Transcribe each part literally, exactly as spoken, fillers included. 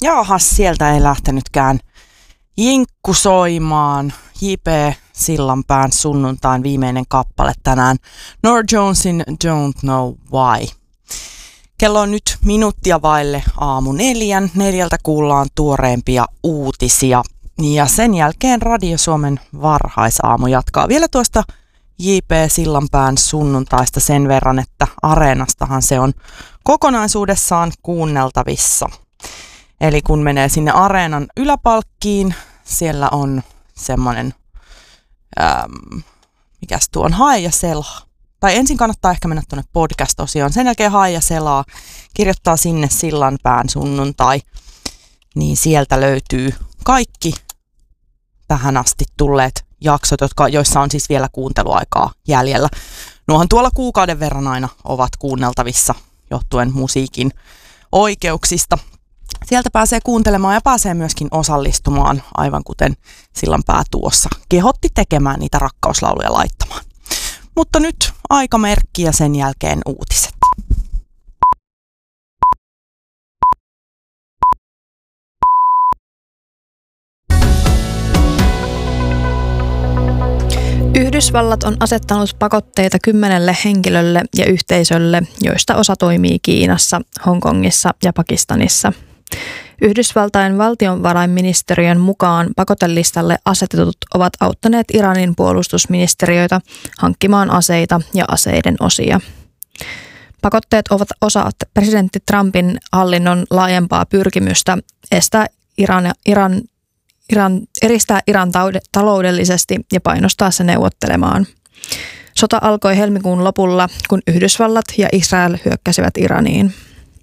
Jaahas, sieltä ei lähtenytkään jinkku soimaan. J P Sillanpään sunnuntain viimeinen kappale tänään. Norah Jonesin Don't Know Why. Kello on nyt minuuttia vaille aamu neljän. Neljältä kuullaan tuoreempia uutisia. Ja sen jälkeen Radio Suomen varhaisaamu jatkaa vielä tuosta J P Sillanpään sunnuntaista sen verran, että Areenastahan se on kokonaisuudessaan kuunneltavissa. Eli kun menee sinne Areenan yläpalkkiin, siellä on semmoinen, ähm, mikäs tuo on, Hae ja selaa. Tai ensin kannattaa ehkä mennä tuonne podcast-osioon, sen jälkeen Hae ja selaa, kirjoittaa sinne Sillanpään sunnuntai, niin sieltä löytyy kaikki tähän asti tulleet jaksot, jotka, joissa on siis vielä kuunteluaikaa jäljellä. Nuohan tuolla kuukauden verran aina ovat kuunneltavissa johtuen musiikin oikeuksista. Sieltä pääsee kuuntelemaan ja pääsee myöskin osallistumaan, aivan kuten Sillanpää tuossa kehotti tekemään niitä rakkauslauluja laittamaan. Mutta nyt aikamerkki ja sen jälkeen uutiset. Yhdysvallat on asettanut pakotteita kymmenelle henkilölle ja yhteisölle, joista osa toimii Kiinassa, Hongkongissa ja Pakistanissa. Yhdysvaltain valtionvarainministeriön mukaan pakotelistalle asetetut ovat auttaneet Iranin puolustusministeriöitä hankkimaan aseita ja aseiden osia. Pakotteet ovat osa presidentti Trumpin hallinnon laajempaa pyrkimystä estää Iran, Iran, Iran, eristää Iran taloudellisesti ja painostaa se neuvottelemaan. Sota alkoi helmikuun lopulla, kun Yhdysvallat ja Israel hyökkäsivät Iraniin.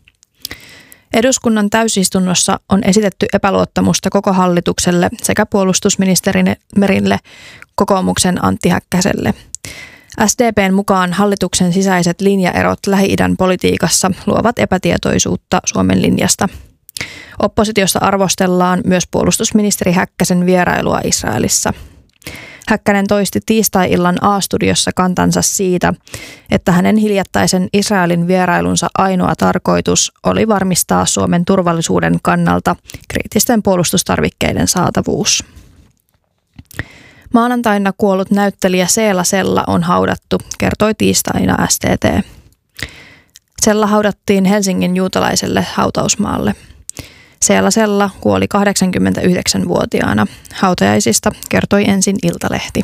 Eduskunnan täysistunnossa on esitetty epäluottamusta koko hallitukselle sekä puolustusministerille kokoomuksen Antti Häkkäselle. S D P:n mukaan hallituksen sisäiset linjaerot Lähi-idän politiikassa luovat epätietoisuutta Suomen linjasta. Oppositiosta arvostellaan myös puolustusministeri Häkkäsen vierailua Israelissa. Häkkänen toisti tiistai-illan A-studiossa kantansa siitä, että hänen hiljattaisen Israelin vierailunsa ainoa tarkoitus oli varmistaa Suomen turvallisuuden kannalta kriittisten puolustustarvikkeiden saatavuus. Maanantaina kuollut näyttelijä Seela Sella on haudattu, kertoi tiistaina S T T. Sella haudattiin Helsingin juutalaiselle hautausmaalle. Seela Sella kuoli kahdeksankymmentäyhdeksänvuotiaana. Hautajaisista kertoi ensin Iltalehti.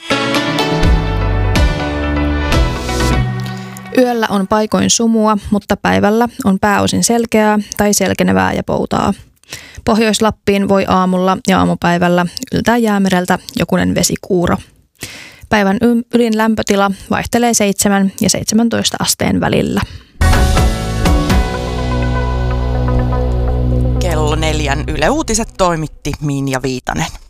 Yöllä on paikoin sumua, mutta päivällä on pääosin selkeää tai selkenevää ja poutaa. Pohjois-Lappiin voi aamulla ja aamupäivällä yltää jäämereltä jokunen vesikuuro. Päivän ylin lämpötila vaihtelee seitsemän ja seitsemäntoista asteen välillä. Kello neljän Yle Uutiset toimitti Minja Viitanen.